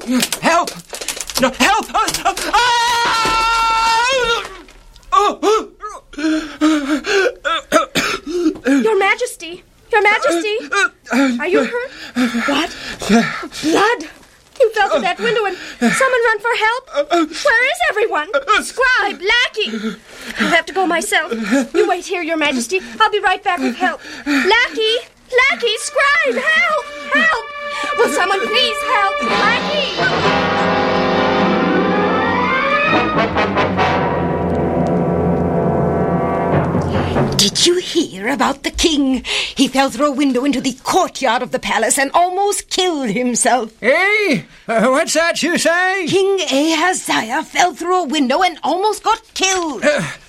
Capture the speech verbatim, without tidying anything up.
Help! No, help! Your Majesty! Your Majesty! Are you hurt? What? Blood! You fell through that window and someone run for help? Where is everyone? Scribe, lackey! I'll have to go myself. You wait here, Your Majesty. I'll be right back with help. Lackey! Lackey! Scribe! Help! Help! Will someone please help? Lackey! Did you hear about the king? He fell through a window into the courtyard of the palace and almost killed himself. Hey, uh, what's that you say? King Ahaziah fell through a window and almost got killed. Uh,